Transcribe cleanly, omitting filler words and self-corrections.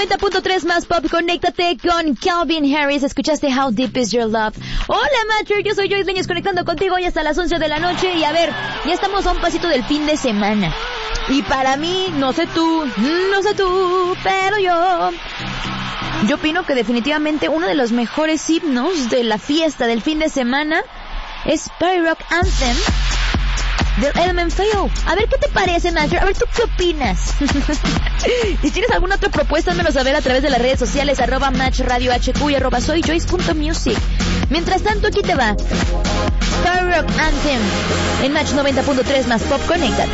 90.3 más pop, conéctate con Calvin Harris. Escuchaste How Deep Is Your Love. Hola, Matcher, yo soy Joyce Leñez conectando contigo hoy hasta las 11 de la noche. Y a ver, ya estamos a un pasito del fin de semana. Y para mí, no sé tú, pero yo opino que definitivamente uno de los mejores himnos de la fiesta del fin de semana es Party Rock Anthem del LMFAO. A ver, ¿qué te parece, Matcher? A ver, ¿tú qué opinas? Si tienes alguna otra propuesta, házmelo saber a través de las redes sociales, @MatchRadioHQ y @soyjoyce.music. Mientras tanto, aquí te va Party Rock Anthem en Match 90.3 más pop, conéctate.